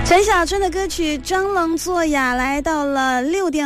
陈小春的歌曲《装聋作哑》来到了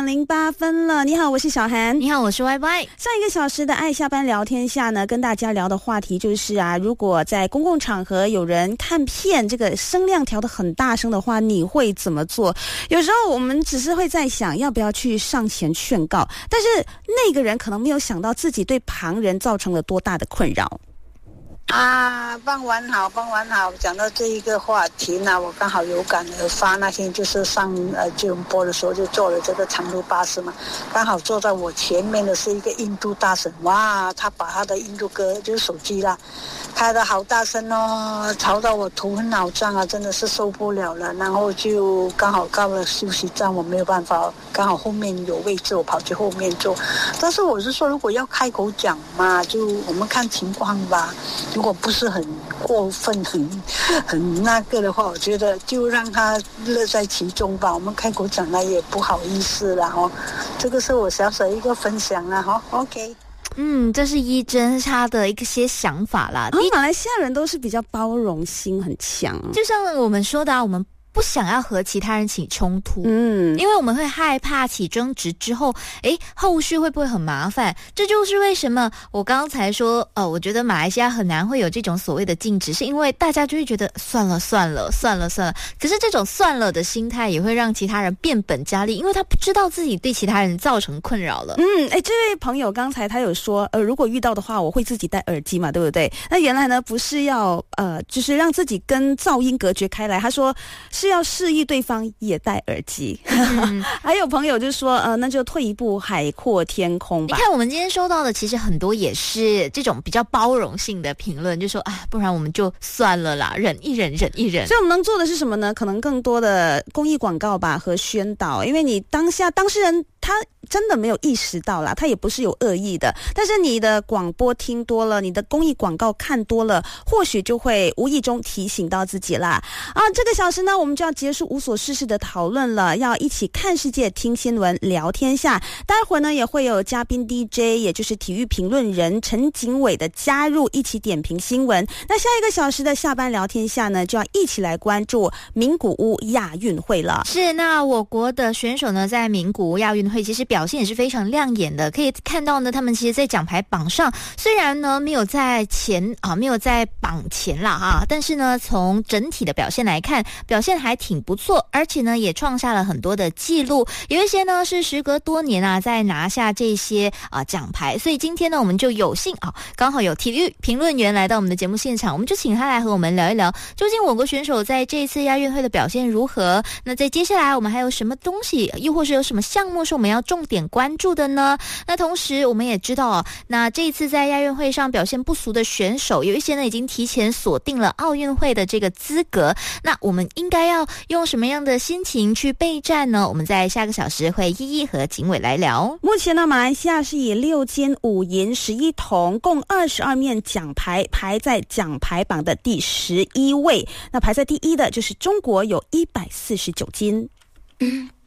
6:08了。你好，我是小涵。 你好，我是 YY。 上一个小时的爱下班聊天下呢，跟大家聊的话题就是如果在公共场合有人看片，这个声量调得很大声的话，你会怎么做？有时候我们只是会在想，要不要去上前劝告，但是那个人可能没有想到自己对旁人造成了多大的困扰。 傍晚好。讲到这一个话题呢，我刚好有感而发。那天就是上吉隆坡的时候，就坐了这个长途巴士嘛，刚好坐在我前面的是一个印度大婶。哇，他把他的印度歌就是手机啦，开得好大声哦，吵到我头昏脑胀啊，真的是受不了了。然后就刚好到了休息站，我没有办法，刚好后面有位置，我跑去后面坐。但是我是说，如果要开口讲嘛，就我们看情况吧。如果不是很过分、很那个的话，我觉得就让他乐在其中吧。我们开口讲了也不好意思啦哦。这个是我小小一个分享啦哈。OK。 这是一真他的一些想法啦。 马来西亚人都是比较包容心很强， 就像我们说的我们不想要和其他人起冲突，因为我们会害怕起争执之后，后续会不会很麻烦？这就是为什么我刚才说，我觉得马来西亚很难会有这种所谓的禁止，是因为大家就会觉得算了。可是这种算了的心态也会让其他人变本加厉，因为他不知道自己对其他人造成困扰了。 这位朋友刚才他有说，如果遇到的话，我会自己戴耳机嘛，对不对？那原来呢不是要就是让自己跟噪音隔绝开来，他说是要示意对方也戴耳机。还有朋友就说那就退一步海阔天空吧。 你看我们今天收到的其实很多也是这种比较包容性的评论，就说不然我们就算了啦，忍一忍。 所以我们能做的是什么呢？可能更多的公益广告吧和宣导，因为你当下当事人他真的没有意识到啦，他也不是有恶意的，但是你的广播听多了，你的公益广告看多了，或许就会无意中提醒到自己啦。这个小时呢，我们就要结束无所事事的讨论了，要一起看世界、听新闻、聊天下。待会儿呢，也会有嘉宾 DJ， 也就是体育评论人陈景伟的加入，一起点评新闻。那下一个小时的下班聊天下呢，就要一起来关注名古屋亚运会了。 是，那我国的选手呢，在名古屋亚运会其实表现也是非常亮眼的，可以看到呢，他们其实在奖牌榜上虽然呢没有在榜前啦但是呢从整体的表现来看，表现还挺不错，而且呢也创下了很多的记录，有一些呢是时隔多年在拿下这些奖牌。所以今天呢我们就有幸刚好有体育评论员来到我们的节目现场，我们就请他来和我们聊一聊，究竟我国选手在这一次亚运会的表现如何？那在接下来我们还有什么东西，又或是有什么项目是我们要重点关注的呢？那同时我们也知道那这一次在亚运会上表现不俗的选手，有一些呢已经提前锁定了奥运会的这个资格，那我们应该要用什么样的心情去备战呢？我们在下个小时会一一和景伟来聊。 目前呢，马来西亚是以6金5银11铜共22面奖牌排在奖牌榜的第11位，那排在第一的就是中国，有149金。